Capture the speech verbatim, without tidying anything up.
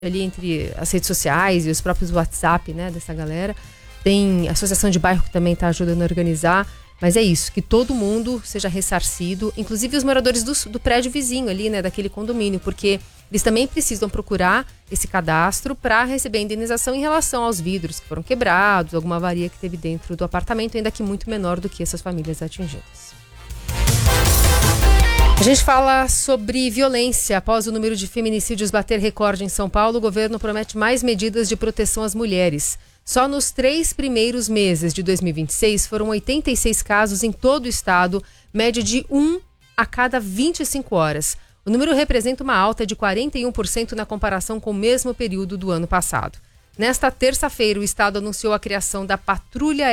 ali entre as redes sociais e os próprios WhatsApp, né, dessa galera. Tem a associação de bairro que também está ajudando a organizar. Mas é isso, que todo mundo seja ressarcido, inclusive os moradores do, do prédio vizinho ali, né, daquele condomínio, porque eles também precisam procurar esse cadastro para receber a indenização em relação aos vidros que foram quebrados, alguma avaria que teve dentro do apartamento, ainda que muito menor do que essas famílias atingidas. A gente fala sobre violência. Após o número de feminicídios bater recorde em São Paulo, o governo promete mais medidas de proteção às mulheres. Só nos três primeiros meses de dois mil e vinte e seis foram oitenta e seis casos em todo o estado, média de um a cada vinte e cinco horas. O número representa uma alta de quarenta e um por cento na comparação com o mesmo período do ano passado. Nesta terça-feira, o estado anunciou a criação da Patrulha